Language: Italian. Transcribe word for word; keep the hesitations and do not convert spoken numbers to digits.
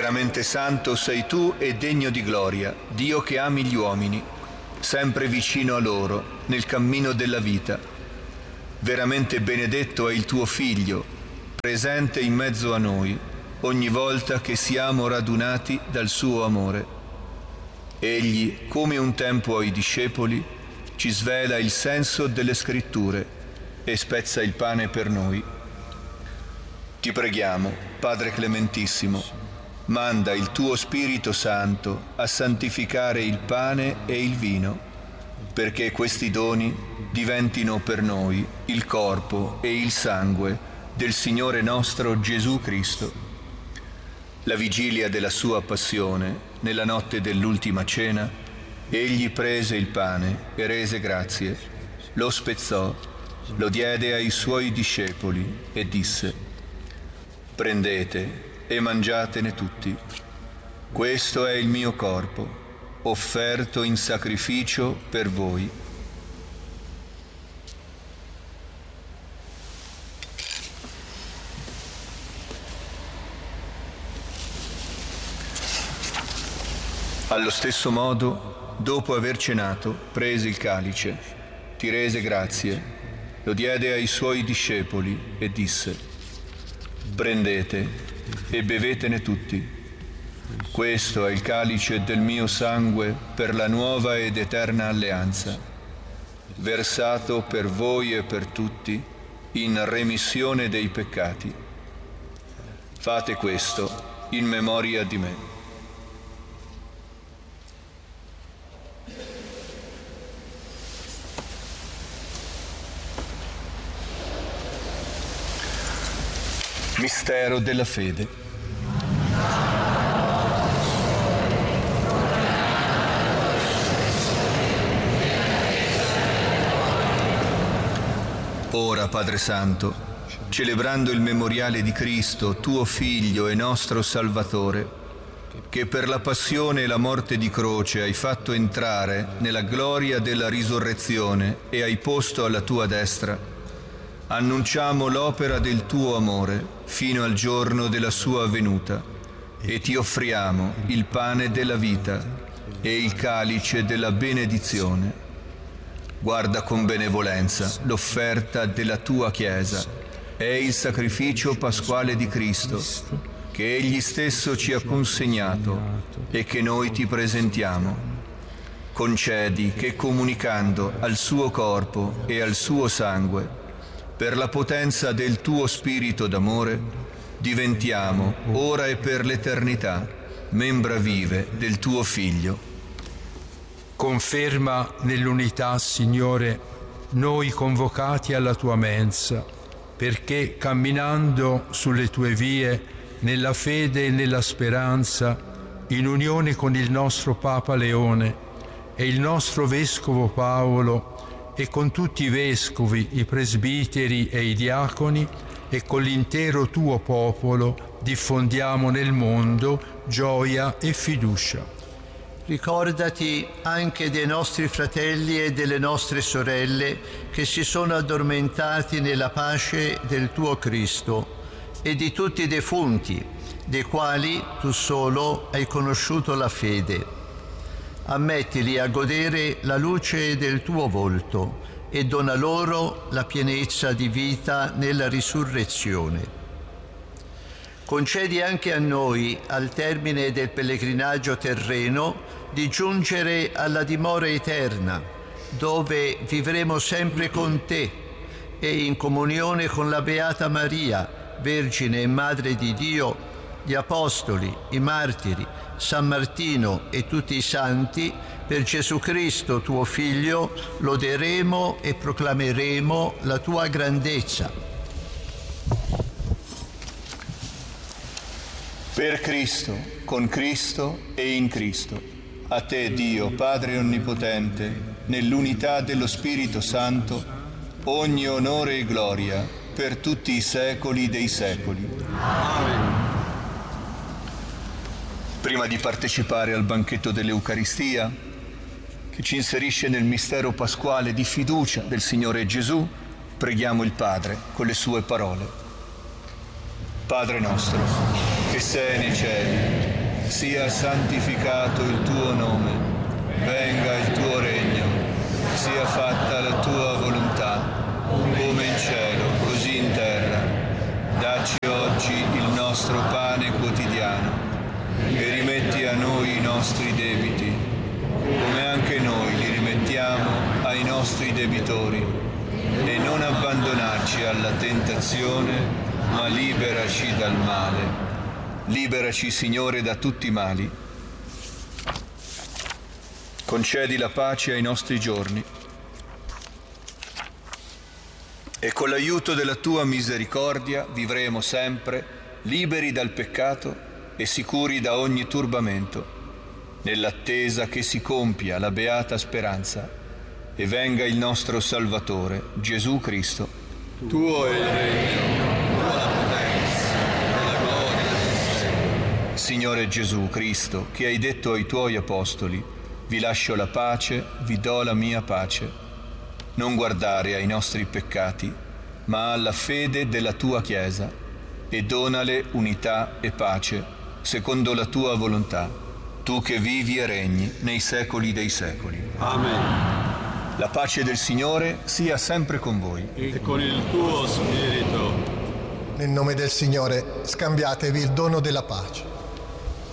Veramente santo sei tu e degno di gloria, Dio che ami gli uomini, sempre vicino a loro, nel cammino della vita. Veramente benedetto è il tuo Figlio, presente in mezzo a noi, ogni volta che siamo radunati dal suo amore. Egli, come un tempo ai discepoli, ci svela il senso delle Scritture e spezza il pane per noi. Ti preghiamo, Padre Clementissimo, manda il tuo Spirito Santo a santificare il pane e il vino, perché questi doni diventino per noi il corpo e il sangue del Signore nostro Gesù Cristo. La vigilia della sua passione, nella notte dell'ultima cena, egli prese il pane e rese grazie, lo spezzò, lo diede ai suoi discepoli e disse: prendete e mangiatene tutti. Questo è il mio corpo, offerto in sacrificio per voi. Allo stesso modo, dopo aver cenato, prese il calice, ti rese grazie, lo diede ai suoi discepoli e disse: prendete e bevetene tutti. Questo è il calice del mio sangue per la nuova ed eterna alleanza, versato per voi e per tutti in remissione dei peccati. Fate questo in memoria di me. Mistero della fede. Ora, Padre Santo, celebrando il memoriale di Cristo, tuo Figlio e nostro Salvatore, che per la passione e la morte di croce hai fatto entrare nella gloria della risurrezione e hai posto alla tua destra, annunciamo l'opera del tuo amore fino al giorno della sua venuta e ti offriamo il pane della vita e il calice della benedizione. Guarda con benevolenza l'offerta della tua Chiesa e il sacrificio pasquale di Cristo che Egli stesso ci ha consegnato e che noi ti presentiamo. Concedi che comunicando al suo corpo e al suo sangue, per la potenza del tuo Spirito d'amore, diventiamo, ora e per l'eternità, membra vive del tuo Figlio. Conferma nell'unità, Signore, noi convocati alla tua mensa, perché camminando sulle tue vie, nella fede e nella speranza, in unione con il nostro Papa Leone e il nostro Vescovo Paolo, e con tutti i vescovi, i presbiteri e i diaconi, e con l'intero tuo popolo, diffondiamo nel mondo gioia e fiducia. Ricordati anche dei nostri fratelli e delle nostre sorelle che si sono addormentati nella pace del tuo Cristo e di tutti i defunti, dei quali tu solo hai conosciuto la fede. Ammettili a godere la luce del tuo volto e dona loro la pienezza di vita nella risurrezione. Concedi anche a noi, al termine del pellegrinaggio terreno, di giungere alla dimora eterna, dove vivremo sempre con te e in comunione con la Beata Maria, Vergine e Madre di Dio, gli Apostoli, i Martiri, San Martino e tutti i santi, per Gesù Cristo, tuo Figlio, loderemo e proclameremo la tua grandezza. Per Cristo, con Cristo e in Cristo, a te, Dio, Padre Onnipotente, nell'unità dello Spirito Santo, ogni onore e gloria per tutti i secoli dei secoli. Amen. Prima di partecipare al banchetto dell'Eucaristia, che ci inserisce nel mistero pasquale di fiducia del Signore Gesù, preghiamo il Padre con le sue parole. Padre nostro, che sei nei cieli, sia santificato il tuo nome, venga il tuo regno, sia fatta la tua volontà, come in cielo, così in terra. Dacci oggi il nostro pane quotidiano e rimetti a noi i nostri debiti, come anche noi li rimettiamo ai nostri debitori, e non abbandonarci alla tentazione, ma liberaci dal male. Liberaci, Signore, da tutti i mali. Concedi la pace ai nostri giorni e con l'aiuto della tua misericordia vivremo sempre liberi dal peccato e sicuri da ogni turbamento, nell'attesa che si compia la beata speranza e venga il nostro Salvatore, Gesù Cristo. Tuo è il regno, tua la potenza e la gloria. Signore Gesù Cristo, che hai detto ai tuoi apostoli: vi lascio la pace, vi do la mia pace. Non guardare ai nostri peccati, ma alla fede della tua Chiesa, e donale unità e pace, secondo la tua volontà, tu che vivi e regni nei secoli dei secoli. Amen. La pace del Signore sia sempre con voi. E con il tuo spirito. Nel nome del Signore, scambiatevi il dono della pace.